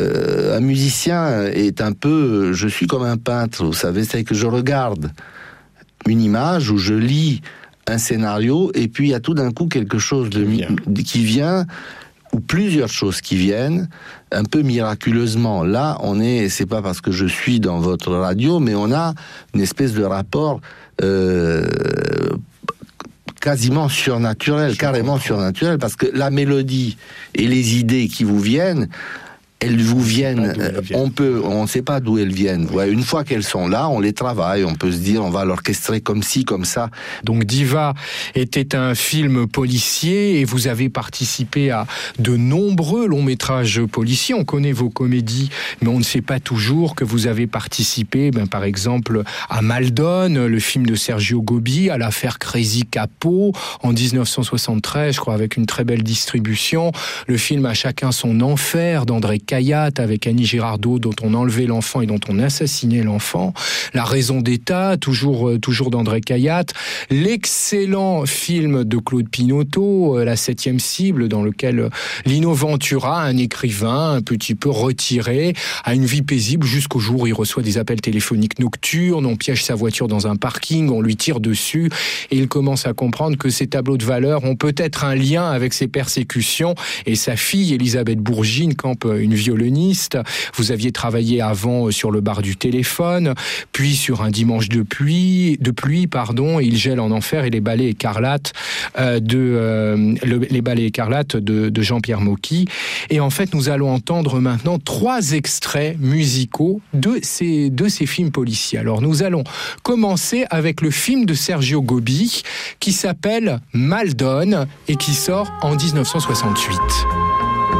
un musicien est un peu... Je suis comme un peintre, vous savez, c'est que je regarde une image où je lis un scénario, et puis il y a tout d'un coup quelque chose qui vient, ou plusieurs choses qui viennent, un peu miraculeusement. Là, c'est pas parce que je suis dans votre radio, mais on a une espèce de rapport quasiment surnaturel, carrément surnaturel, parce que la mélodie et les idées qui vous viennent, elles vous viennent, on ne sait pas d'où elles viennent. Ouais, une fois qu'elles sont là, on les travaille, on peut se dire, on va l'orchestrer comme ci, comme ça. Donc Diva était un film policier et vous avez participé à de nombreux longs métrages policiers. On connaît vos comédies, mais on ne sait pas toujours que vous avez participé, par exemple, à Maldon, le film de Sergio Gobi, à l'affaire Crazy Capo, en 1973, je crois, avec une très belle distribution. Le film À chacun son enfer, d'André Cayatte, avec Annie Girardot, dont on enlevait l'enfant et dont on assassinait l'enfant. La raison d'État, toujours d'André Cayatte. L'excellent film de Claude Pinoteau, La 7e cible, dans lequel Lino Ventura, un écrivain un petit peu retiré, a une vie paisible jusqu'au jour où il reçoit des appels téléphoniques nocturnes, on piège sa voiture dans un parking, on lui tire dessus, et il commence à comprendre que ces tableaux de valeurs ont peut-être un lien avec ses persécutions, et sa fille, Elisabeth Bourgine, campe une violoniste. Vous aviez travaillé avant sur Le bar du téléphone, puis sur Un dimanche de pluie, Il gèle en enfer et Les balais écarlates de Jean-Pierre Mocky. Et en fait, nous allons entendre maintenant 3 extraits musicaux de ces films policiers. Alors, nous allons commencer avec le film de Sergio Gobi qui s'appelle Maldon et qui sort en 1968.